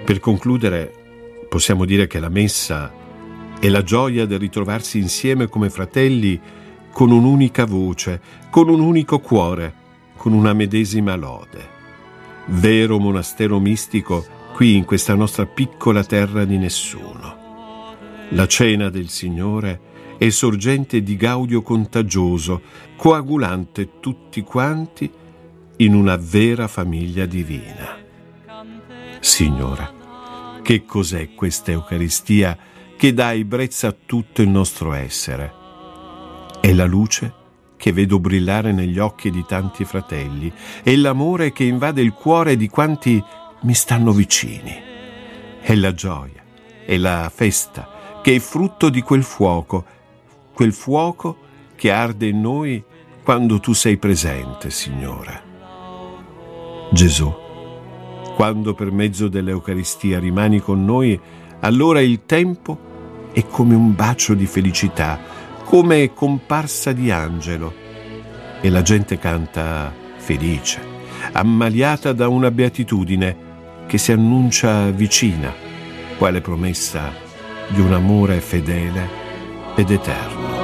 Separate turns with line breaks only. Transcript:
Per concludere, possiamo dire che la messa è la gioia del ritrovarsi insieme come fratelli con un'unica voce, con un unico cuore, con una medesima lode. Vero monastero mistico qui in questa nostra piccola terra di nessuno. La cena del Signore è sorgente di gaudio contagioso, coagulante tutti quanti in una vera famiglia divina. Signore, che cos'è questa Eucaristia che dà ebbrezza a tutto il nostro essere? È la luce che vedo brillare negli occhi di tanti fratelli, è l'amore che invade il cuore di quanti mi stanno vicini. È la gioia, è la festa che è frutto di quel fuoco che arde in noi quando tu sei presente, Signore. Gesù, quando per mezzo dell'Eucaristia rimani con noi, allora il tempo è come un bacio di felicità, come comparsa di angelo, e la gente canta felice, ammaliata da una beatitudine che si annuncia vicina, quale promessa di un amore fedele ed eterno.